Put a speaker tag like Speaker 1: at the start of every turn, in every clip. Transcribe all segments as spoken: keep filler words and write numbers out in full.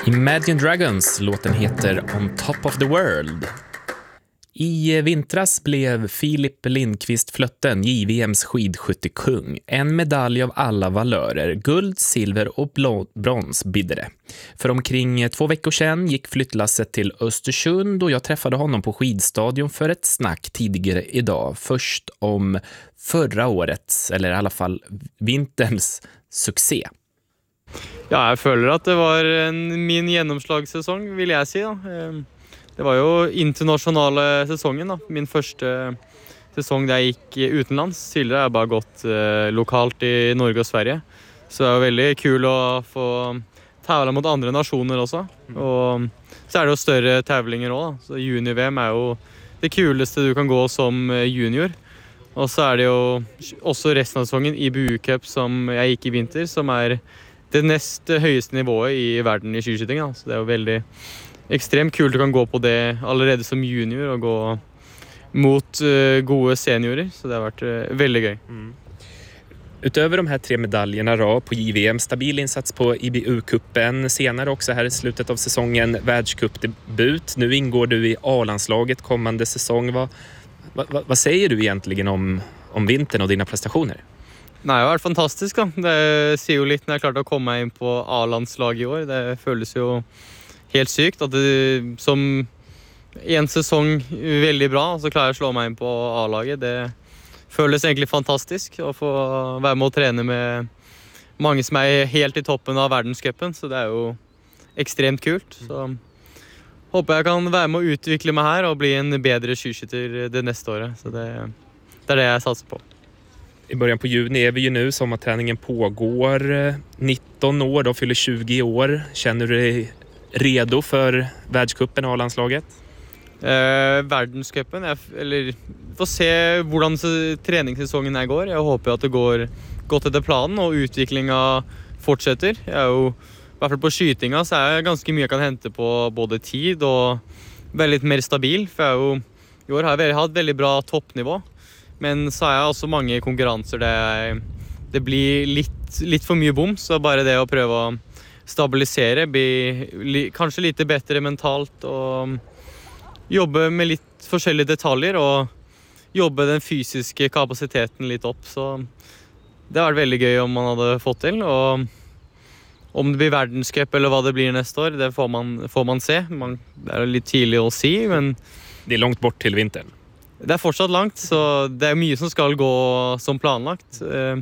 Speaker 1: Imagine Dragons, låten heter On Top of the World. I vintras blev Filip Lindqvist Flötten J V M:s skidskyttekung. En medalj av alla valörer, guld, silver och blå, brons bidde det. För omkring två veckor sedan gick flyttlasset till Östersund och jag träffade honom på skidstadion för ett snack tidigare idag. Först om förra årets, eller i alla fall vinterns succé.
Speaker 2: Ja, jeg føler at det var en, min gjennomslagssesong, vil jeg si da. Det var jo internasjonale sesongen da. Min første sesong der jeg gikk utenlands. Tidligere har jeg bare gått eh, lokalt i Norge og Sverige. Så det er jo veldig kul å få tævla mot andre nasjoner også. Og så er det jo større tævlinger også da. Så junior-V M er jo det kuleste du kan gå som junior. Og så er det jo også resten av sesongen i B U Cup som jeg gikk i vinter, som er det nest høyeste nivået i verden i skiskyting da. Så det er jo veldig ekstremt kult du kan gå på det allerede som junior og gå mot uh, gode seniorer. Så det har vært uh, veldig gøy.
Speaker 1: Mm. Utöver de här tre medaljerna då, på J V M, stabil insats på I B U-cupen, senare också här i slutet av säsongen världscupdebut. Nu ingår du i A-landslaget kommande säsong. Vad, vad, vad säger du egentligen om, om vintern och dina prestationer?
Speaker 2: Nei, det har vært fantastisk da. Det sier jo litt når jeg klarte å komme meg inn på A-landslag i år. Det føles jo helt sykt at det som en sesong veldig bra, så klarer jeg å slå meg inn på A-laget. Det føles egentlig fantastisk å få være med og trene med mange som er helt i toppen av verdenscupen, så det er jo ekstremt kult. Så håper jeg kan være med å utvikle meg her og bli en bedre skiskytter det neste året. Så det, det er det jeg satser på.
Speaker 1: I början på juni är vi ju nu, sommarträningen pågår. nitton år, då fyller tjugo år. Känner du dig redo för världscupen och A-landslaget?
Speaker 2: Eh, verdenscupen, jeg, eller får se hvordan treningssesongen her går. Jeg håper at det går godt etter planen og utviklinga fortsetter. Jeg er jo, i hvert fall på skytinga, så er det ganske mye jeg kan hente på både tid og være litt mer stabil. For jeg er jo, i år har jeg hatt veldig bra toppnivå. Men så er jeg også mange konkurranser der det blir litt, litt for mye bom, så bare det å prøve å stabilisere, bli li, kanskje litt bedre mentalt og jobbe med litt forskjellige detaljer og jobbe den fysiske kapasiteten litt opp. Så det har vært veldig gøy om man hadde fått til, og om det blir verdenscup eller hva det blir neste år, det får man, får man se. Man, det er litt tidlig å si, men
Speaker 1: det er langt bort til vinteren.
Speaker 2: Det er fortsatt langt, så det er mye som skal gå som planlagt.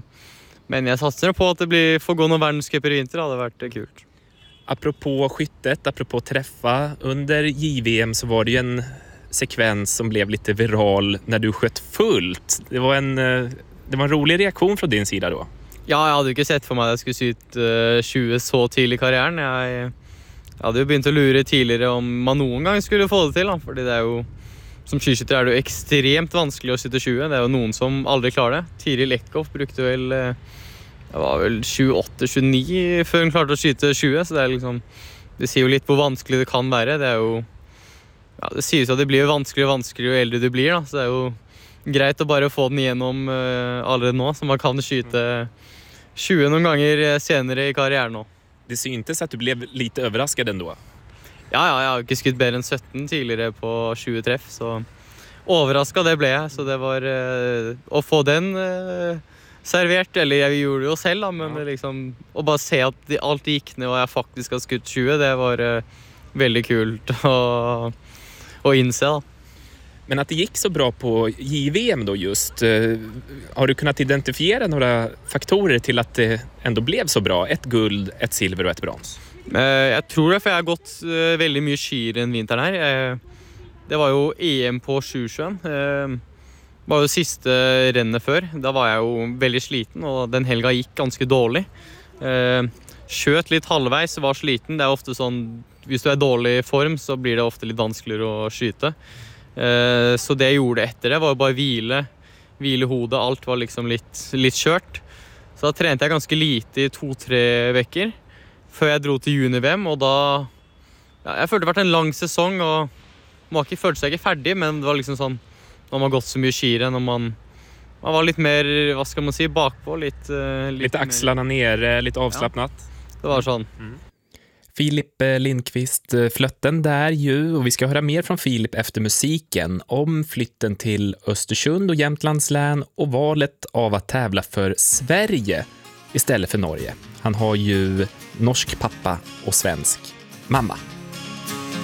Speaker 2: Men jeg satser på at det blir, får gå noen verdenscuper i vinter, det hadde vært kult.
Speaker 1: Apropå skyttet, apropå träffa, under J V M så var det ju en sekvens som blev lite viral när du sköt fullt. Det var en, det var en rolig reaktion från din sida då.
Speaker 2: Ja, jeg hadde jo ikke sett for meg at jeg skulle skyte tjue så tidlig i karrieren. Jeg, jeg hadde jo begynt å lure tidligere om man noen gang skulle få det til, da, fordi det er jo som skiskytter er det jo ekstremt vanskelig å skyte tjue. Det er jo noen som aldri klarer det. Tiril Eckhoff brukte vel, det var vel tjueåtte tjueni før hun klarte å skyte tjue, så det er liksom, det sier jo litt hvor vanskelig det kan være. Det er jo, ja, det sies jo at det blir vanskeligere og vanskeligere jo eldre du blir da, så det er jo greit å bare få den igjennom uh, allerede nå, så man kan skyte tjue noen ganger senere i karrieren nå.
Speaker 1: Det syntes at du ble litt overrasket ändå.
Speaker 2: Ja, ja, jeg har ikke skutt bedre enn sytten tidligere på tjue treff, så overrasket det ble jeg, så det var uh, å få den uh, servert, eller jeg gjorde det jo selv da, men ja. Liksom, å bare se at de, alt gikk ned og jeg faktisk har skutt tjue, det var uh, veldig kult å, å innse da.
Speaker 1: Men att det gick så bra på J V M då just, uh, har du kunnat identifiera några faktorer till att det ändå blev så bra? Ett guld, ett silver och ett brons?
Speaker 2: Jeg tror det, for jeg har gått uh, veldig mye skier enn vinteren her. Jeg, det var jo E M på Sjusjøen. Det uh, var jo siste rennet før. Da var jeg jo veldig sliten, og den helga gikk ganske dårlig. Uh, skjøt litt halvveis, var sliten. Det er ofte sånn, hvis du er i dårlig form, så blir det ofte litt vanskeligere å skyte. Uh, så det jeg gjorde etter det var jo bare hvile, hvile hodet. Alt var liksom litt, litt kjørt. Så da trente jeg ganske lite i to-tre vekker før jeg dro til junior-V M, og da ja, jeg følte det vært en lang sesong, og man ikke følte seg ikke ferdig, men det var liksom sånn, når man har gått så mye skier, når man, man var litt mer, hva skal man si, bakpå, litt... Uh,
Speaker 1: litt, litt axlarna nere, litt avslappnat.
Speaker 2: Ja, det var sånn.
Speaker 1: Mm. Filip Lindqvist Flötten där ju, och vi ska höra mer från Filip efter musiken om flytten till Östersund och Jämtlands län och valet av att tävla för Sverige istället för Norge. Han har ju norsk pappa och svensk mamma.